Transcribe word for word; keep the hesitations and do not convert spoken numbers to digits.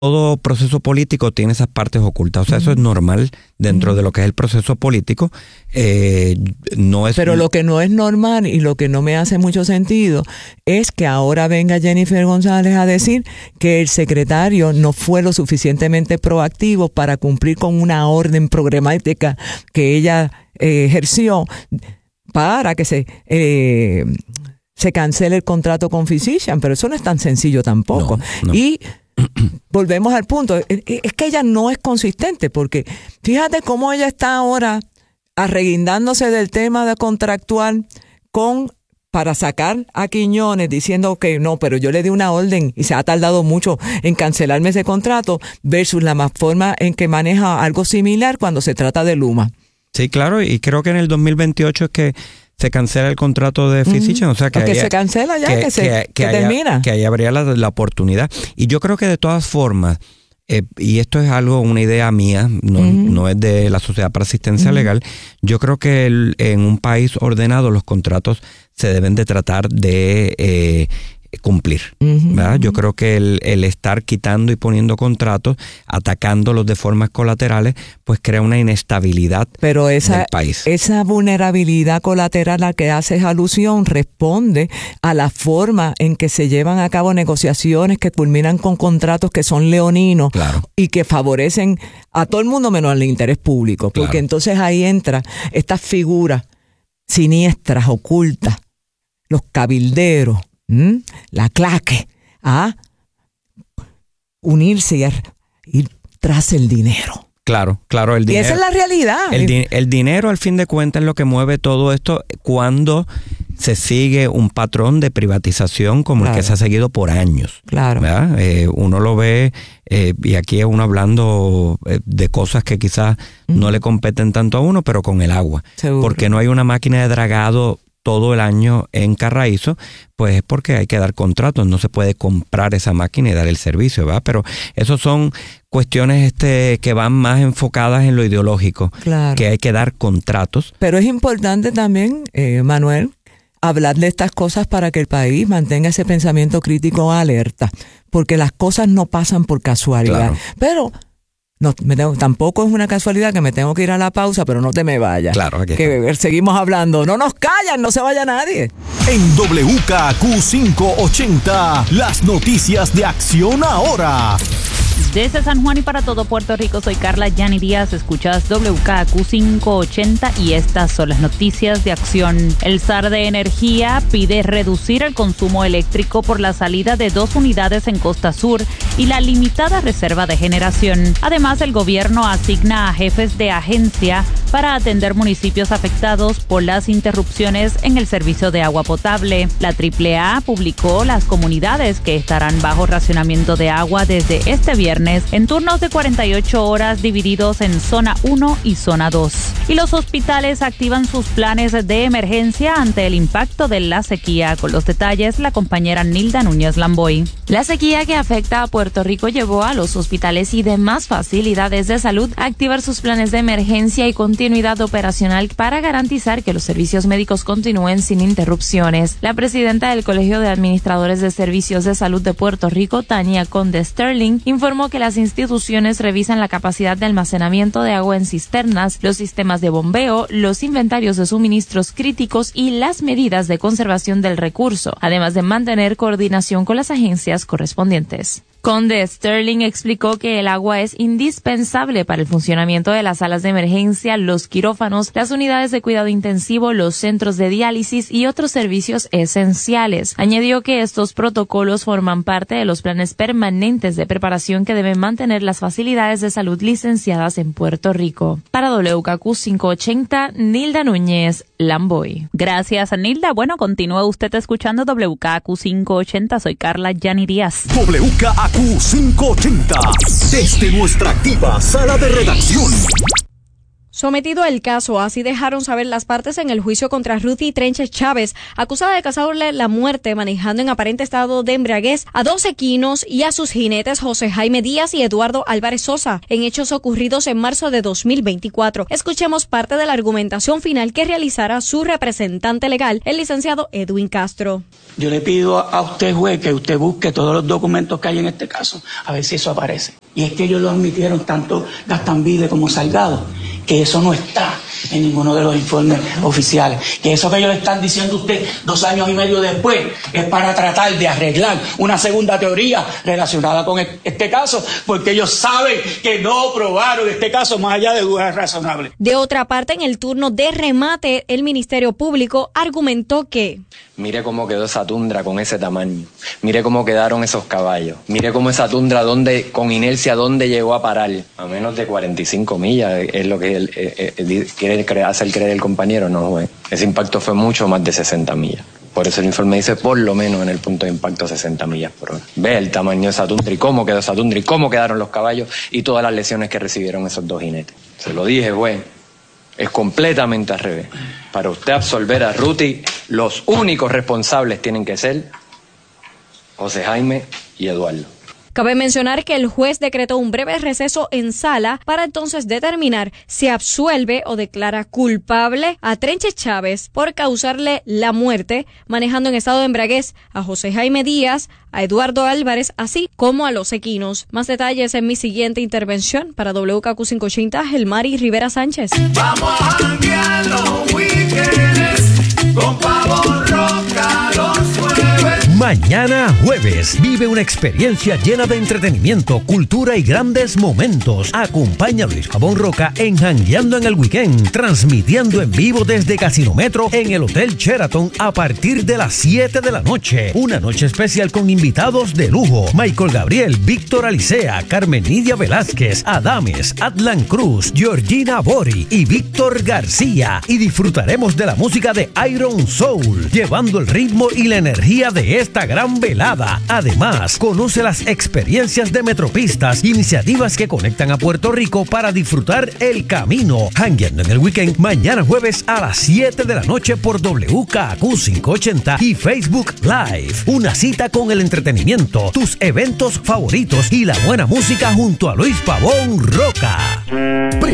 todo proceso político tiene esas partes ocultas. O sea, eso es normal dentro de lo que es el proceso político. Eh, no es. Pero lo que no es normal y lo que no me hace mucho sentido es que ahora venga Jennifer González a decir que el secretario no fue lo suficientemente proactivo para cumplir con una orden programática que ella eh, ejerció para que se... Eh, se cancele el contrato con Physician, pero eso no es tan sencillo tampoco. No, no. Y volvemos al punto, es que ella no es consistente, porque fíjate cómo ella está ahora arreguindándose del tema de contractual con para sacar a Quiñones diciendo que no, pero yo le di una orden y se ha tardado mucho en cancelarme ese contrato, versus la más forma en que maneja algo similar cuando se trata de Luma. Sí, claro, y creo que en el dos mil veintiocho es que se cancela el contrato de Physician, mm, o sea que, que haya, se cancela ya, que, que se que, que, que haya, termina. Que ahí habría la, la oportunidad. Y yo creo que de todas formas, eh, y esto es algo, una idea mía, no, mm. no es de la Sociedad para Asistencia mm. Legal, yo creo que el, en un país ordenado los contratos se deben de tratar de eh, cumplir, uh-huh. ¿verdad? Yo creo que el, el estar quitando y poniendo contratos, atacándolos de formas colaterales, pues crea una inestabilidad Pero esa, del país. Esa vulnerabilidad colateral a la que haces alusión responde a la forma en que se llevan a cabo negociaciones que culminan con contratos que son leoninos, claro, y que favorecen a todo el mundo menos al interés público, porque claro. entonces ahí entra estas figuras siniestras, ocultas, los cabilderos, ¿Mm? la claque, a unirse y a ir tras el dinero. Claro, claro, el dinero. Y esa es la realidad. El, di- el dinero, al fin de cuentas, es lo que mueve todo esto cuando se sigue un patrón de privatización como claro. el que se ha seguido por años. Claro. Eh, uno lo ve, eh, y aquí es uno hablando eh, de cosas que quizás uh-huh. no le competen tanto a uno, pero con el agua. Seguro. Porque no hay una máquina de dragado todo el año en Carraízo, pues es porque hay que dar contratos, no se puede comprar esa máquina y dar el servicio, ¿verdad? Pero esos son cuestiones este que van más enfocadas en lo ideológico, claro. que hay que dar contratos. Pero es importante también, eh, Manuel, hablar de estas cosas para que el país mantenga ese pensamiento crítico alerta, porque las cosas no pasan por casualidad. Claro. Pero no, me tengo, tampoco es una casualidad que me tengo que ir a la pausa, pero no te me vayas. Claro, aquí que está. Seguimos hablando. No nos callan, no se vaya nadie. En W K Q quinientos ochenta, las noticias de Acción Ahora. Desde San Juan y para todo Puerto Rico, soy Carla Yani Díaz. Escuchas W K Q quinientos ochenta y estas son las noticias de Acción. El S A R de Energía pide reducir el consumo eléctrico por la salida de dos unidades en Costa Sur y la limitada reserva de generación. Además, el gobierno asigna a jefes de agencia para atender municipios afectados por las interrupciones en el servicio de agua potable. La triple A publicó las comunidades que estarán bajo racionamiento de agua desde este viernes en turnos de cuarenta y ocho horas divididos en zona uno y zona dos. Y los hospitales activan sus planes de emergencia ante el impacto de la sequía. Con los detalles, la compañera Nilda Núñez Lamboy. La sequía que afecta a Puerto Rico llevó a los hospitales y demás facilidades de salud a activar sus planes de emergencia y continuidad operacional para garantizar que los servicios médicos continúen sin interrupciones. La presidenta del Colegio de Administradores de Servicios de Salud de Puerto Rico, Tania Conde Sterling, informó que las instituciones revisan la capacidad de almacenamiento de agua en cisternas, los sistemas de bombeo, los inventarios de suministros críticos y las medidas de conservación del recurso, además de mantener coordinación con las agencias correspondientes. Conde Sterling explicó que el agua es indispensable para el funcionamiento de las salas de emergencia, los quirófanos, las unidades de cuidado intensivo, los centros de diálisis y otros servicios esenciales. Añadió que estos protocolos forman parte de los planes permanentes de preparación que deben mantener las facilidades de salud licenciadas en Puerto Rico. Para W K Q quinientos ochenta, Nilda Núñez Lamboy. Gracias, Nilda. Bueno, continúa usted escuchando W K Q quinientos ochenta. Soy Carla Yani Díaz. W K Q quinientos ochenta, desde nuestra activa sala de redacción. sometido el caso. Así dejaron saber las partes en el juicio contra Ruthie Trenches Chávez, acusada de causarle la muerte manejando en aparente estado de embriaguez a dos equinos y a sus jinetes José Jaime Díaz y Eduardo Álvarez Sosa, en hechos ocurridos en marzo de dos mil veinticuatro. Escuchemos parte de la argumentación final que realizará su representante legal, el licenciado Edwin Castro. Yo le pido a usted, juez, que usted busque todos los documentos que hay en este caso, a ver si eso aparece. Y es que ellos lo admitieron tanto Gastambide como Salgado, que eso no está en ninguno de los informes oficiales. Que eso que ellos le están diciendo a usted dos años y medio después es para tratar de arreglar una segunda teoría relacionada con este caso, porque ellos saben que no probaron este caso más allá de dudas razonables. De otra parte, en el turno de remate, el Ministerio Público argumentó que... Mire cómo quedó esa tundra con ese tamaño. Mire cómo quedaron esos caballos. Mire cómo esa tundra, donde, con inercia, dónde llegó a parar. A menos de cuarenta y cinco millas es lo que él, eh, eh, quiere creer, hacer creer el compañero. No, güey. Ese impacto fue mucho más de sesenta millas. Por eso el informe dice por lo menos en el punto de impacto sesenta millas por hora. Ve el tamaño de esa tundra y cómo quedó esa tundra y cómo quedaron los caballos y todas las lesiones que recibieron esos dos jinetes. Se lo dije, güey. Es completamente al revés. Para usted absolver a Ruthie, los únicos responsables tienen que ser José Jaime y Eduardo. Cabe mencionar que el juez decretó un breve receso en sala para entonces determinar si absuelve o declara culpable a Trenches Chávez por causarle la muerte manejando en estado de embriaguez a José Jaime Díaz, a Eduardo Álvarez, así como a los equinos. Más detalles en mi siguiente intervención. Para W K Q quinientos ochenta, Gelmari Rivera Sánchez. Vamos a janguear los weekends con Pavo Roca los jueves. Mañana jueves, vive una experiencia llena de entretenimiento, cultura y grandes momentos. Acompaña a Luis Pavón Roca en Jangueando en el Weekend, transmitiendo en vivo desde Casino Metro en el Hotel Sheraton a partir de las siete de la noche. Una noche especial con invitados de lujo: Michael Gabriel, Víctor Alicea, Carmen Nidia Velázquez, Adames, Atlan Cruz, Georgina Bori y Víctor García. Y disfrutaremos de la música de Iron Soul, llevando el ritmo y la energía de esta gran velada. Además, conoce las experiencias de Metropistas, iniciativas que conectan a Puerto Rico para disfrutar el camino. Jangueando en el Weekend, mañana jueves a las siete de la noche por W K Q quinientos ochenta y Facebook Live. Una cita con el entretenimiento, tus eventos favoritos y la buena música junto a Luis Pavón Roca.